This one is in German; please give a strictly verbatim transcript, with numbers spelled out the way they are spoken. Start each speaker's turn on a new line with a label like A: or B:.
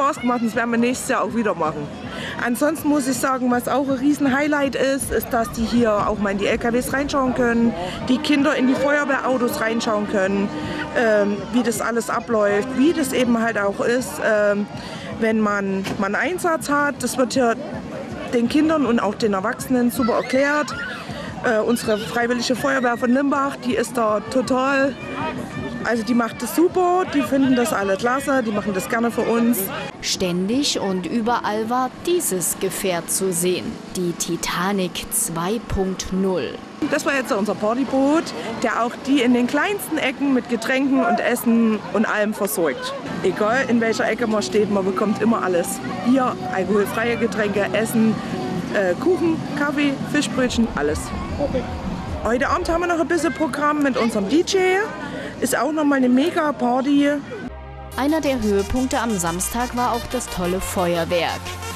A: Spaß gemacht und das werden wir nächstes Jahr auch wieder machen. Ansonsten muss ich sagen, was auch ein Riesen-Highlight ist, ist, dass die hier auch mal in die L K Ws reinschauen können, die Kinder in die Feuerwehrautos reinschauen können, ähm, wie das alles abläuft, wie das eben halt auch ist, ähm, wenn man, man einen Einsatz hat. Das wird hier den Kindern und auch den Erwachsenen super erklärt. Äh, unsere Freiwillige Feuerwehr von Limbach, die ist da total, also die macht das super, die finden das alle klasse, die machen das gerne für uns.
B: Ständig und überall war dieses Gefährt zu sehen, die Titanic zwei Punkt null.
A: Das war jetzt unser Partyboot, der auch die in den kleinsten Ecken mit Getränken und Essen und allem versorgt. Egal in welcher Ecke man steht, man bekommt immer alles. Bier, alkoholfreie Getränke, Essen, äh, Kuchen, Kaffee, Fischbrötchen, alles. Heute Abend haben wir noch ein bisschen Programm mit unserem D J. Ist auch noch mal eine Mega-Party.
B: Einer der Höhepunkte am Samstag war auch das tolle Feuerwerk.